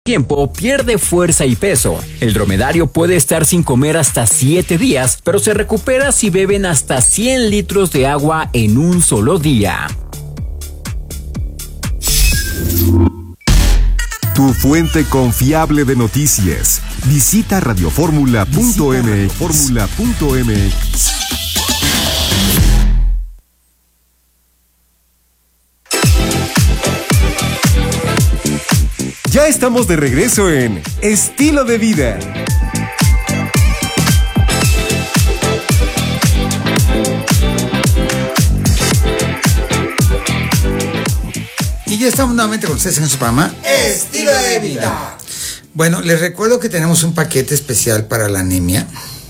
Tiempo pierde fuerza y peso. El dromedario puede estar sin comer hasta 7 días, pero se recupera si beben hasta 100 litros de agua en un solo día. Tu fuente confiable de noticias. Visita radioformula.mx. Ya estamos de regreso en Estilo de Vida. Y ya estamos nuevamente con ustedes en su programa Estilo de Vida. Bueno, les recuerdo que tenemos un paquete especial para la anemia,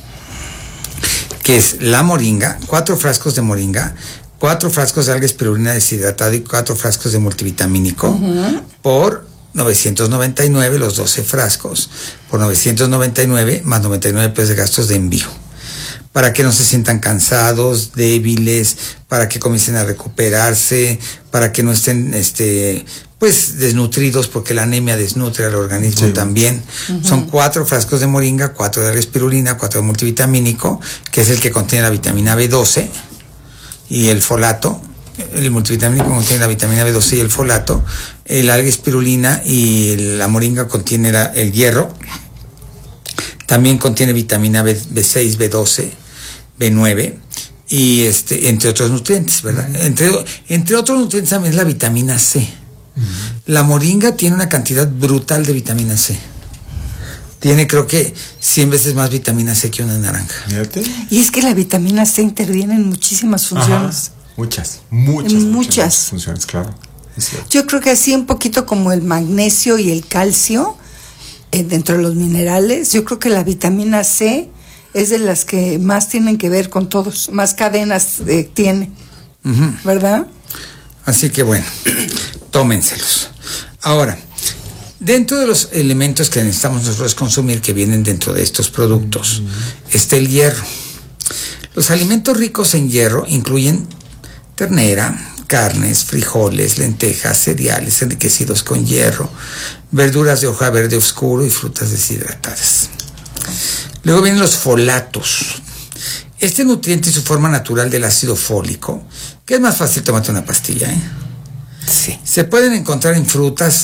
que es la moringa, 4 frascos de moringa, 4 frascos de alga espirulina deshidratada y 4 frascos de multivitamínico por 999, los 12 frascos, por 999 más 99 pesos de gastos de envío. Para que no se sientan cansados, débiles, para que comiencen a recuperarse, para que no estén pues desnutridos, porque la anemia desnutre al organismo también. Son 4 frascos de moringa, 4 de alga espirulina, 4 de multivitamínico, que es el que contiene la vitamina B12 y el folato. El multivitamínico contiene la vitamina B12 y el folato. El alga espirulina y la moringa contiene el hierro. También contiene vitamina B6, B12, B9 y entre otros nutrientes, ¿verdad? Entre otros nutrientes también es la vitamina C. La moringa tiene una cantidad brutal de vitamina C. Tiene, creo que 100 veces más vitamina C que una naranja. Fíjate. Y es que la vitamina C interviene en muchísimas funciones. Muchas funciones, claro. Yo creo que así un poquito como el magnesio y el calcio, dentro de los minerales, yo creo que la vitamina C es de las que más tienen que ver con todos, más cadenas tiene, ¿verdad? Así que bueno, tómenselos. Ahora, dentro de los elementos que necesitamos nosotros consumir que vienen dentro de estos productos, está el hierro. Los alimentos ricos en hierro incluyen ternera, carnes, frijoles, lentejas, cereales enriquecidos con hierro, verduras de hoja verde oscuro y frutas deshidratadas. Luego vienen los folatos. Este nutriente y su forma natural del ácido fólico, que es más fácil tomarte una pastilla, Sí. Se pueden encontrar en frutas,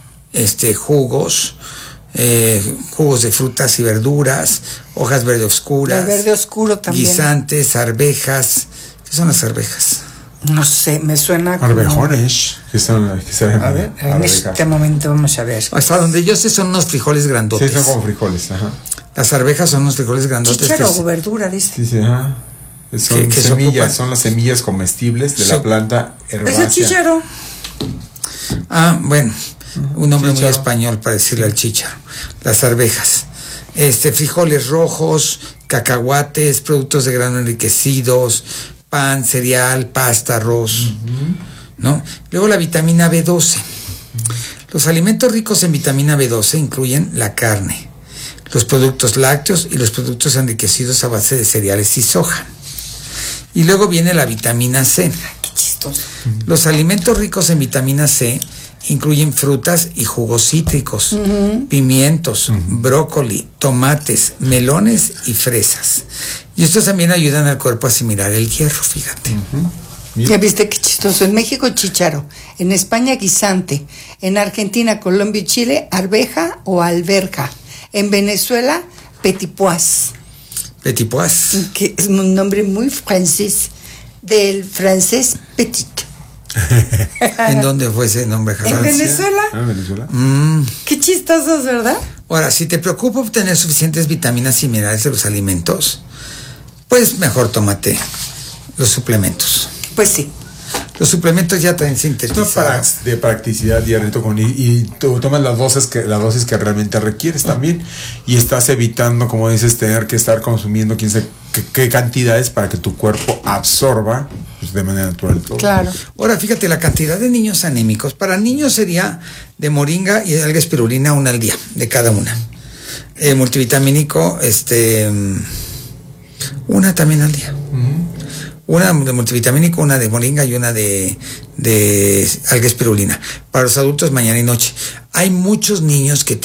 jugos de frutas y verduras, hojas verde oscuras. El verde oscuro también. Guisantes, arvejas. ¿Qué son las arvejas? No sé, me suena como... Arvejones. A ver, en este momento vamos a ver. Hasta donde yo sé son unos frijoles grandotes. Sí, son como frijoles, Las arvejas son unos frijoles grandotes. Chícharo o verdura, dice. Sí, Son semillas, son las semillas comestibles de la planta herbácea. ¿Es el chícharo? Bueno, un nombre chícharo. muy español para decirle al chícharo. Las arvejas. Frijoles rojos, cacahuates, productos de grano enriquecidos, pan, cereal, pasta, arroz, ¿no? Luego la vitamina B12. Los alimentos ricos en vitamina B12 incluyen la carne, los productos lácteos y los productos enriquecidos a base de cereales y soja. Y luego viene la vitamina C. Qué chistoso. Los alimentos ricos en vitamina C incluyen frutas y jugos cítricos, pimientos, brócoli, tomates, melones y fresas. Y estos también ayudan al cuerpo a asimilar el hierro, fíjate. Ya viste qué chistoso. En México, chícharo. En España, guisante. En Argentina, Colombia y Chile, arveja o alberja. En Venezuela, petit pois. Petit pois. Que es un nombre muy francés. Del francés petit. ¿En dónde fue ese nombre? ¿En Venezuela? ¿En Venezuela? Qué chistosos, ¿verdad? Ahora, si te preocupa obtener suficientes vitaminas y minerales de los alimentos, pues mejor tómate los suplementos. Pues sí. Los suplementos ya traen sintetizados. De practicidad diaria, y tú tomas la dosis que realmente requieres también, y estás evitando, como dices, tener que estar consumiendo quién sabe qué cantidades para que tu cuerpo absorba de manera natural todo. Claro. Ahora, fíjate, la cantidad de niños anémicos. Para niños sería de moringa y de alga espirulina 1 al día, de cada una. Multivitamínico, 1 también al día. una de multivitamínico, una de moringa y una de alga espirulina. Para los adultos mañana y noche. Hay muchos niños que